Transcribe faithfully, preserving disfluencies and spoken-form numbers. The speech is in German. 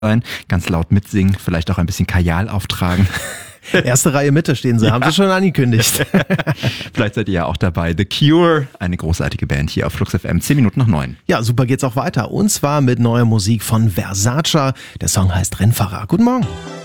sein, ganz laut mitsingen, vielleicht auch ein bisschen Kajal auftragen. Erste Reihe Mitte stehen sie, ja. Haben sie schon angekündigt. Vielleicht seid ihr ja auch dabei. The Cure, eine großartige Band hier auf Flux F M, zehn Minuten nach neun. Ja, super geht's auch weiter. Und zwar mit neuer Musik von Versace. Der Song heißt Rennfahrer. Guten Morgen.